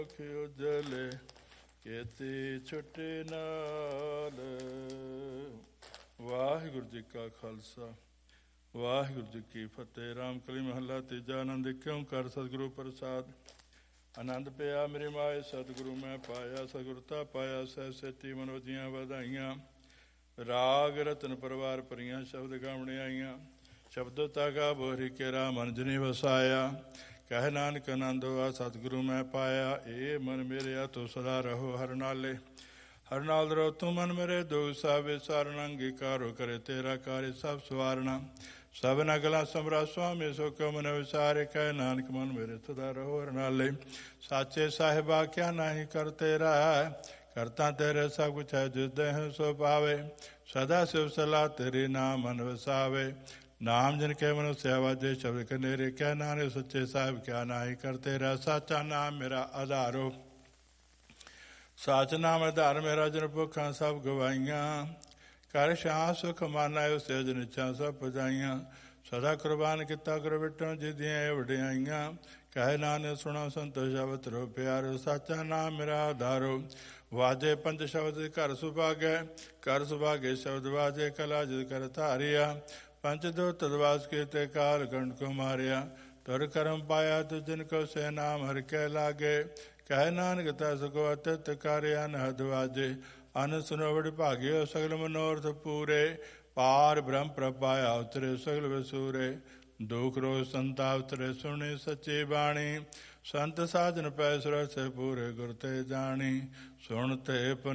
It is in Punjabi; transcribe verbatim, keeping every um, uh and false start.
ਉਜਲੇ ਕੀਤੀ ਛੁੱਟੀ ਨਾਲ। ਵਾਹਿਗੁਰੂ ਜੀ ਕਾ ਖਾਲਸਾ ਵਾਹਿਗੁਰੂ ਜੀ ਕੀ ਫਤਿਹ। ਰਾਮਕਲੀ ਮਹੱਲਾ ਤੀਜਾ। ਆਨੰਦ ਕਿਉਂ ਕਰ ਸਤਿਗੁਰੂ ਪ੍ਰਸਾਦ। ਆਨੰਦ ਪਿਆ ਮੇਰੇ ਮਾਏ ਸਤਿਗੁਰੂ ਮੈਂ ਪਾਇਆ। ਸਤਿਗੁਰਤਾ ਪਾਇਆ ਸਹਿ ਸੇਤੀ ਮਨੋਦੀਆਂ ਵਧਾਈਆਂ। ਰਾਗ ਰਤਨ ਪਰਵਾਰ ਭਰੀਆਂ ਸ਼ਬਦ ਗਾਵਣੇ ਆਈਆਂ। ਸ਼ਬਦੋ ਤਾਗਾ ਬੋਹਰੀ ਕੇਰਾ ਮਨ ਜਨੀ ਵਸਾਇਆ। ਕਹਿ ਨਾਨਕ ਆਨੰਦ ਹੋਆ ਸਤਿਗੁਰੂ ਮੈਂ ਪਾਇਆ। ਇਹ ਮਨ ਮੇਰਿਆ ਤੂੰ ਸਦਾ ਰਹੋ ਹਰ ਨਾਲੇ। ਹਰ ਨਾਲ ਰਹੋ ਤੂੰ ਮਨ ਮੇਰੇ ਦੁਖ ਸਭ ਵਿਸਾਰਨਾ। ਅੰਗੀਕਾਰੋ ਕਰੇ ਤੇਰਾ ਕਾਰਿ ਸਭ ਸਵਾਰਨਾ। ਸਭ ਨਗਲਾ ਸਮਰਾ ਸੁਆਮੀ ਸੋ ਕਿਉ ਮਨ ਵਿਸਾਰੇ। ਕਹਿ ਨਾਨਕ ਮਨ ਮੇਰੇ ਸਦਾ ਰਹੋ ਹਰ ਨਾਲੇ। ਸਾਚੇ ਸਾਹਿਬਾ ਕਿਆ ਨਾਹੀ ਕਰ ਤੇਰਾ। ਕਰਤਾ ਤੇਰੇ ਸਭ ਕੁਛ ਹੈ ਜਿਸ ਦੇਹ ਸੋ ਪਾਵੇ। ਸਦਾ ਸਿਵ ਸਲਾਹ ਤੇਰੀ ਨਾਮ ਮਨ ਵਸਾਵੇ। ਨਾਮ ਜਨ ਕੇ ਮਨੁ ਸਿਆਵਾਜੇ ਸ਼ਬਦ ਕਨੇਰੇ। ਕਹਿ ਨਾਨਕ ਸੱਚੇ ਸਾਹਿਬ ਕਿਆ ਨਾਹੀ ਕਰ ਤੇਰਾ। ਸਾਚਾ ਨਾਮ ਮੇਰਾ ਆਧਾਰੋ। ਸਾਚ ਨਾਮ ਆਧਾਰ ਮੇਰਾ ਜਨ ਭੁੱਖਾਂ ਸਭ ਗਵਾਈਆਂ। ਕਰ ਸ਼ਾਹ ਸੁਖ ਮਾਨਾ ਉਸੇ ਜਨ ਇੱਛਾ ਸਭ ਪੁਜਾਈਆਂ। ਸਦਾ ਕੁਰਬਾਨ ਕੀਤਾ ਗੁਰ ਵਿਟੋਂ ਜਿਦੀਆਂ ਇਹ ਵਡਿਆਈਆਂ। ਕਹਿ ਨਾਨਕ ਸੁਣਾ ਸੰਤੋ ਸ਼ਬਦ ਰੋ ਪਿਆਰੋ। ਸਾਚਾ ਨਾਮ ਮੇਰਾ ਆਧਾਰੋ। ਵਾਜੇ ਪੰਜ ਸ਼ਬਦ ਘਰ ਸੁਭਾਗੈ। ਘਰ ਸੁਭਾਗੇ ਸ਼ਬਦ ਵਾਜੇ ਕਲਾ ਜਿਦ ਕਰ ਧਾਰਿਆ। ਪੰਚ ਦੋ ਤਦਵਾਸ ਕੀਤੇ ਕਾਲ ਗੰਡ ਕੋ ਮਾਰਿਆ। ਤੁਰ ਕਰਮ ਪਾਇਆ ਤੁ ਜਿਨ ਕੋ ਸੇ ਨਾਮ ਹਰਿ ਕੈ ਲਾਗੇ। ਕਹਿ ਨਾਨਕ ਤਸ ਕੋ ਅਤਿਤ ਕਾਰਿਆ ਨਹਦ ਵਾਜੇ। ਅਨ ਸੁਨੋ ਵਡ ਭਾਗਿਓ ਸਗਲ ਮਨੋਰਥ ਪੂਰੇ। ਪਾਰ ਬ੍ਰਹਮ ਪ੍ਰਪਾਇਆ ਉਤਰੇ ਸਗਲ ਵਸੂਰੇ। ਦੁਖ ਰੋਗ ਸੰਤਾਪ ਉਤਰੇ ਸੁਣੀ ਸੱਚੀ ਬਾਣੀ। ਸੰਤ ਸਾਜਨ ਪੈ ਸੁਰਤ ਸੇ ਪੂਰੇ ਗੁਰ ਤੇ ਜਾਣੀ। ਸੁਣ ਤੇ